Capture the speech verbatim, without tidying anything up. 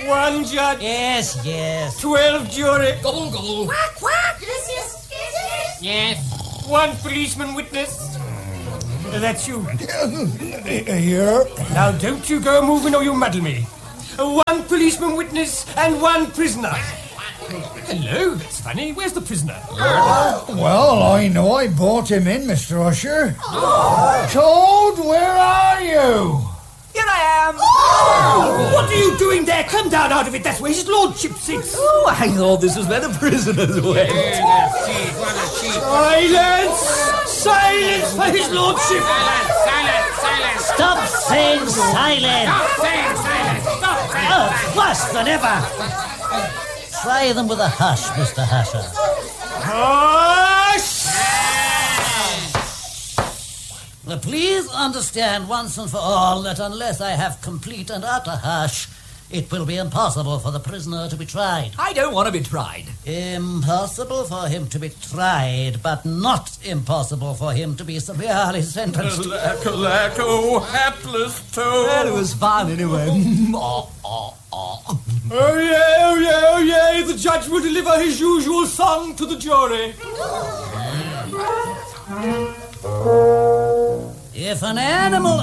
One judge. Yes, yes. Twelve jury. Gobble, gobble. Quack, quack. Yes, yes, yes, yes. Yes. One policeman witness. That's you. Here. Now don't you go moving or you'll muddle me. One policeman witness and one prisoner. Hello, that's funny. Where's the prisoner? Well, I know I brought him in, Mister Usher. Toad, where are you? Here I am. Oh. What are you doing there? Come down out of it. That's where his lordship sits. Oh, I thought this was where the prisoners went. Silence! Silence for his lordship! Silence, silence, silence. Stop saying silent. Stop saying silence. Stop saying Oh, silence. worse than ever. Try them with a hush, Mister Husher. Hush! Now, please understand once and for all that unless I have complete and utter hush, it will be impossible for the prisoner to be tried. I don't want to be tried. Impossible for him to be tried, but not impossible for him to be severely sentenced. Alack, alack, oh, hapless Toad. Well, it was fun anyway. Oh, yeah, oh, yeah, oh, yeah. The judge will deliver his usual song to the jury. If an animal